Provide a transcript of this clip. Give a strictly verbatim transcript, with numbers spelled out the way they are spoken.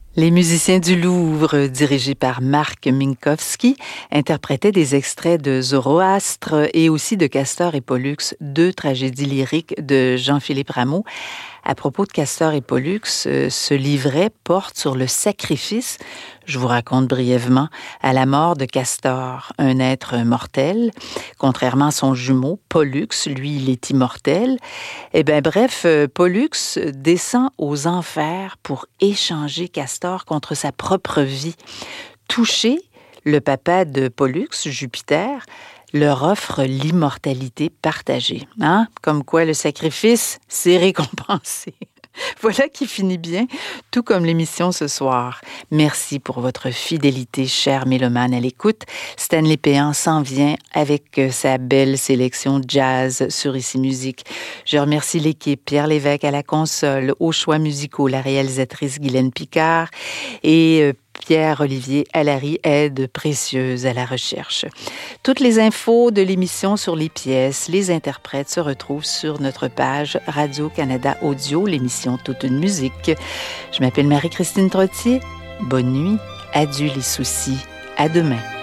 Les musiciens du Louvre, dirigés par Marc Minkowski, interprétaient des extraits de Zoroastre et aussi de Castor et Pollux, deux tragédies lyriques de Jean-Philippe Rameau. À propos de Castor et Pollux, ce livret porte sur le sacrifice, je vous raconte brièvement, à la mort de Castor, un être mortel. Contrairement à son jumeau, Pollux, lui, il est immortel. Eh bien, bref, Pollux descend aux enfers pour échanger Castor contre sa propre vie. Touché, le papa de Pollux, Jupiter, leur offre l'immortalité partagée. Hein? Comme quoi le sacrifice, c'est récompensé. Voilà qui finit bien, tout comme l'émission ce soir. Merci pour votre fidélité, chers mélomanes à l'écoute. Stanley Péan s'en vient avec sa belle sélection jazz sur Ici Musique. Je remercie l'équipe, Pierre Lévesque à la console, aux choix musicaux, la réalisatrice Guylaine Picard et Pierre-Olivier Allary, aide précieuse à la recherche. Toutes les infos de l'émission sur les pièces, les interprètes se retrouvent sur notre page Radio-Canada Audio, l'émission Toute une musique. Je m'appelle Marie-Christine Trottier. Bonne nuit. Adieu les soucis. À demain.